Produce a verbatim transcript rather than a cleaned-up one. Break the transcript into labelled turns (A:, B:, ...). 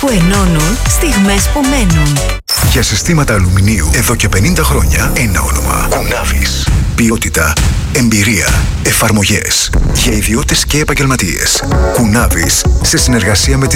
A: που ενώνουν στιγμές που μένουν.
B: Για συστήματα αλουμινίου εδώ και πενήντα χρόνια, ένα όνομα. Κουνάβης. Ποιότητα, εμπειρία, εφαρμογές. Για ιδιώτες και επαγγελματίες. Κουνάβης, σε συνεργασία με τη